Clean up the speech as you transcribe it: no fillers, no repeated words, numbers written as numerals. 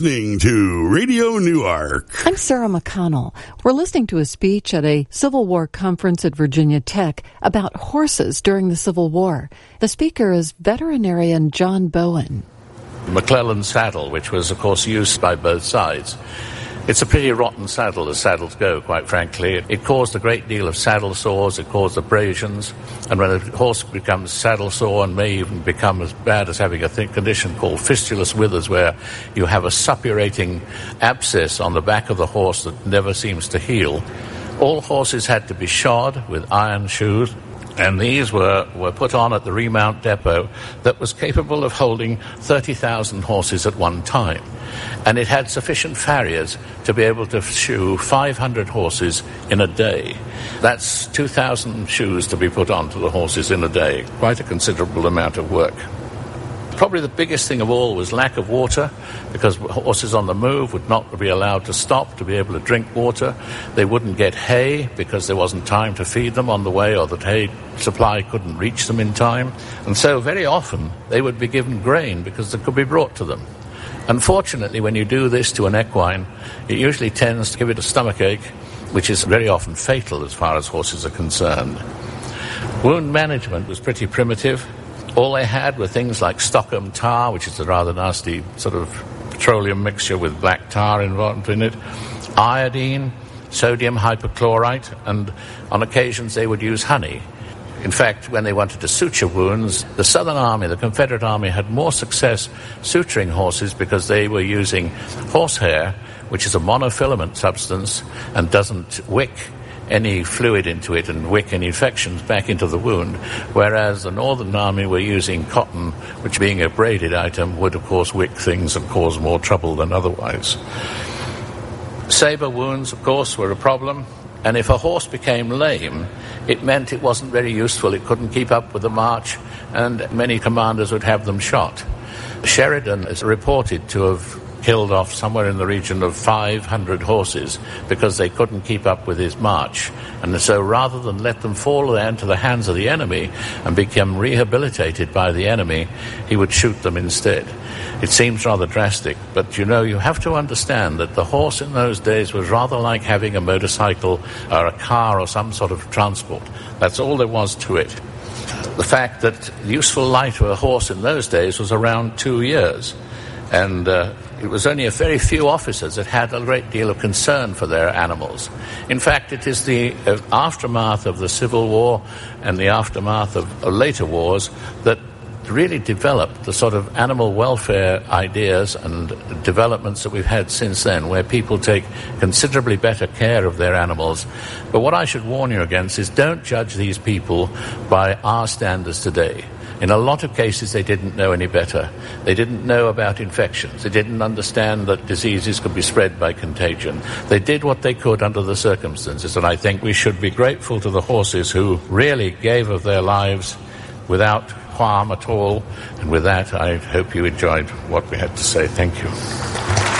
Listening to Radio Newark. I'm Sarah McConnell. We're listening to a speech at a Civil War conference at Virginia Tech about horses during the Civil War. The speaker is veterinarian John Bowen. McClellan saddle, which was, of course, used by both sides. It's a pretty rotten saddle as saddles go, quite frankly. It caused a great deal of saddle sores, it caused abrasions, and when a horse becomes saddle sore and may even become as bad as having a condition called fistulous withers, where you have a suppurating abscess on the back of the horse that never seems to heal. All horses had to be shod with iron shoes, and these were put on at the remount depot that was capable of holding 30,000 horses at one time. And it had sufficient farriers to be able to shoe 500 horses in a day. That's 2,000 shoes to be put onto the horses in a day. Quite a considerable amount of work. Probably the biggest thing of all was lack of water, because horses on the move would not be allowed to stop to be able to drink water. They wouldn't get hay because there wasn't time to feed them on the way, or the hay supply couldn't reach them in time. And so very often they would be given grain because it could be brought to them. Unfortunately, when you do this to an equine, it usually tends to give it a stomachache, which is very often fatal as far as horses are concerned. Wound management was pretty primitive. All they had were things like Stockholm tar, which is a rather nasty sort of petroleum mixture with black tar involved in it, iodine, sodium hypochlorite, and on occasions they would use honey. In fact, when they wanted to suture wounds, the Southern Army, the Confederate Army, had more success suturing horses because they were using horsehair, which is a monofilament substance and doesn't wick any fluid into it and wick any infections back into the wound, whereas the Northern Army were using cotton, which being a braided item would of course wick things and cause more trouble than otherwise. Sabre wounds, of course, were a problem, and if a horse became lame, it meant it wasn't very useful. It couldn't keep up with the march, and many commanders would have them shot. Sheridan is reported to have killed off somewhere in the region of 500 horses because they couldn't keep up with his march. And so rather than let them fall into the hands of the enemy and become rehabilitated by the enemy, he would shoot them instead. It seems rather drastic, but you have to understand that the horse in those days was rather like having a motorcycle or a car or some sort of transport. That's all there was to it. The fact that the useful life of a horse in those days was around 2 years, and it was only a very few officers that had a great deal of concern for their animals. In fact, it is the aftermath of the Civil War and the aftermath of later wars that really developed the sort of animal welfare ideas and developments that we've had since then, where people take considerably better care of their animals. But what I should warn you against is don't judge these people by our standards today. In a lot of cases, they didn't know any better. They didn't know about infections. They didn't understand that diseases could be spread by contagion. They did what they could under the circumstances, and I think we should be grateful to the horses who really gave of their lives without harm at all. And with that, I hope you enjoyed what we had to say. Thank you.